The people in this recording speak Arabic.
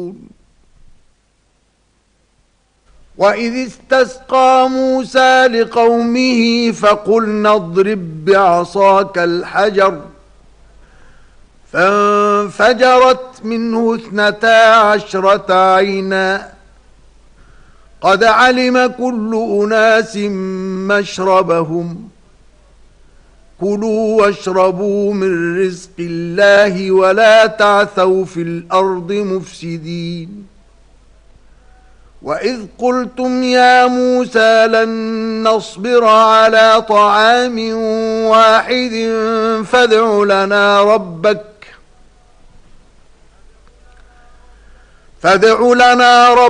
وإذ استسقى موسى لقومه فقلنا اضرب بعصاك الحجر فانفجرت منه 12 عينا قد علم كل أناس مشربهم كلوا واشربوا من رزق الله ولا تعثوا في الأرض مفسدين وإذ قلتم يا موسى لن نصبر على طعام واحد فادع لنا ربك